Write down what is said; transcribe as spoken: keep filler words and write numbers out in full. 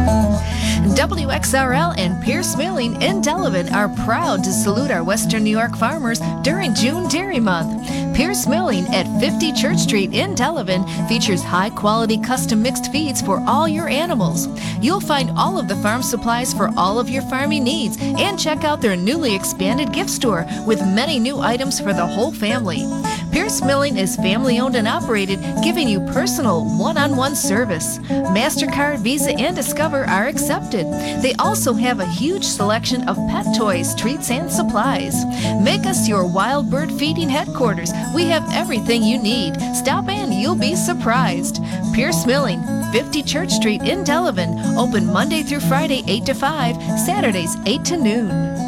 W X R L and Pierce Milling in Delavan are proud to salute our Western New York farmers during June Dairy Month. Pierce Milling at fifty Church Street in Delavan features high-quality custom mixed feeds for all your animals. You'll find all of the farm supplies for all of your farming needs and check out their newly expanded gift store with many new items for the whole family. Pierce Milling is family-owned and operated, giving you personal one-on-one service. MasterCard, Visa, and Discover are accepted. They also have a huge selection of pet toys, treats, and supplies. Make us your wild bird feeding headquarters. We have everything you need. Stop and you'll be surprised. Pierce Milling, fifty Church Street in Delavan. Open Monday through Friday, eight to five, Saturdays, eight to noon.